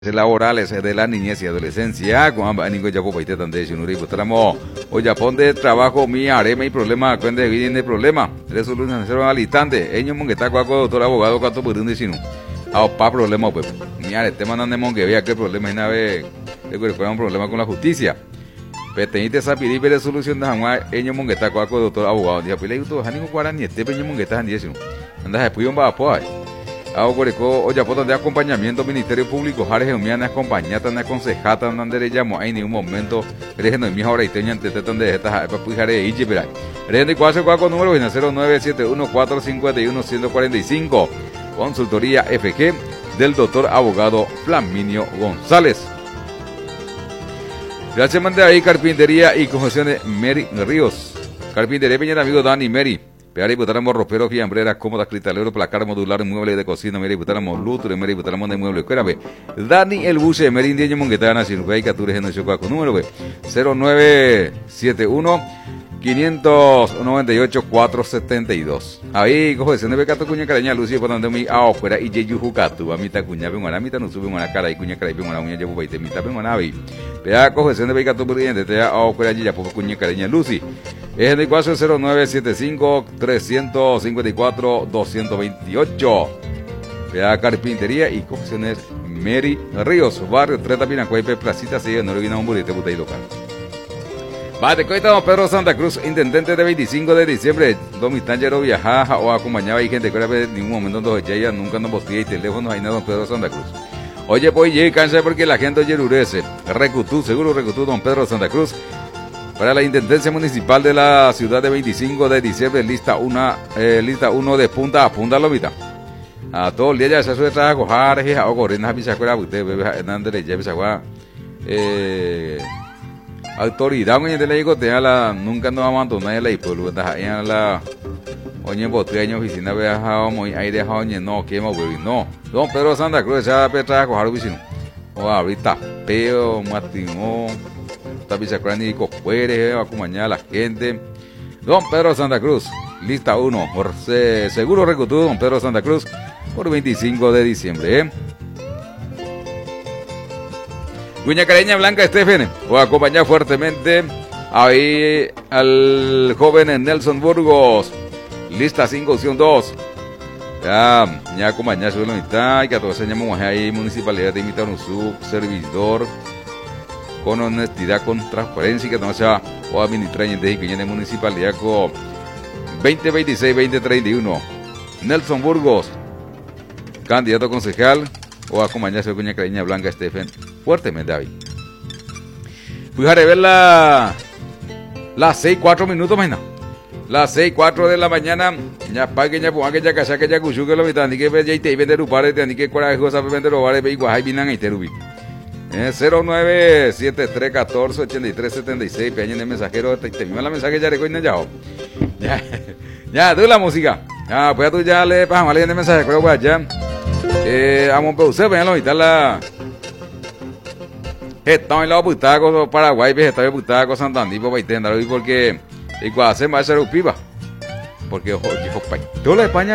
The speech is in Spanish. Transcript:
laborales de la niñez y adolescencia, con amigo ya por paite donde si no ributramo o Japón de trabajo mi arema y problema cuando viene problema resolución cero al instante ellos mongueta cuaco doctor abogado cuánto pueden sino a pa problema pues mi are tema no mongue vea que problema es nave de que fue un problema con la justicia petenite esa pidi resolución de jamás ellos mongueta cuaco doctor abogado ya pile yuto hanimo guarani este peño mongueta han sino anda se puyon ba po Agoreco, oye, por de acompañamiento Ministerio Público, Jare Geumiana, acompañata, na concejata, donde llamo en ningún momento, regen mi hora y teñan ante donde estas pues Jare y Jibra. Regen cuatro número 0971-451-145. Consultoría FG del doctor abogado Flaminio González. Gracias, mande ahí, carpintería y congestiones Mary Ríos. Carpintería Peña, amigo Dani Mary. Peari butáramos roperos, fiambreras, cómodas, cristaleros, placar modular, muebles de cocina, meri butáramos lutre, meri butáramos de muebles. Espérame, Dani el Buche, merindiño monguetana, sin ve, catures en el chocaco, número 0971 598 472. Ahí, cojo, se ve cato cuña caraña, Lucy, por donde mi afuera y yeyu jucatu, a mitad cuña, ven a mitad no sube una cara y cuña cara y ven a uña llevo baite, mitad ven a nave. Pea, cojo, se ve cato brillante, te afuera y ya poco cuña caraña, Lucy. Es el 0975 354 228. Vea carpintería y cocciones Mary Ríos, barrio 30 Pinacuepe, placita 6, no le viene a un burrito puta y local. Vale, coitamos Pedro Santa Cruz, intendente de 25 de diciembre, domitangero viajaba o acompañaba y gente que en ningún momento nos ella nunca nos botía y teléfono ahí nada don Pedro Santa Cruz. Oye, pues llegué cansa porque la gente yerurece. Recutú, seguro recutú don Pedro Santa Cruz. Para la Intendencia Municipal de la ciudad de 25 de diciembre, lista 1 de punta a punta lomita. A todo el día ya se suele trabajar, cojar, o correr, a bisacuera, usted, bebe, Hernández, ya bisacuera, autoridad, oye, te le digo, nunca nos abandonar la pueblo, en la, oye, botella, oficina, viajado, muy aire, oye, no, que hemos bebido, no. Don Pedro Santa Cruz, ya petra, cojar, vecino. O ahorita, peo, matrimonio. Bisacuani Copuere, acompañar a la gente. Don Pedro Santa Cruz, lista 1, seguro recutú don Pedro Santa Cruz por 25 de diciembre. Cuña Careña Blanca Estefan, o acompañar fuertemente ahí al joven Nelson Burgos, lista 5, opción 2. Ya acompañar su mitad y que a todos enseñamos ahí municipalidad de imitar un servidor con honestidad, con transparencia, que no sea o administrar en de municipalidad con 2026-2031. Nelson Burgos, candidato concejal, o acompañarse de Cuña Careña Blanca Estefan, fuertemente ahí. Fíjate ver las 6:04 mañana. Las 6:04 de la mañana, ya pague, ya ponga, ya casa, que ya cuchu, que lo mitad, ni que ve, ya te vende rupare, ni que coraje, sabe vender rupare, ve igual, ahí vienen ahí te rubi. 0973148376 peña en el mensajero te misma la mensaje ya recuerden ya tú la música pues tú ya le pasamos en el mensaje creo pues ya vamos a usted vean ahorita la estamos en la Putaco Paraguay está en Putaco Santander para intentar porque igual hace más ser pipa porque ojo tú la España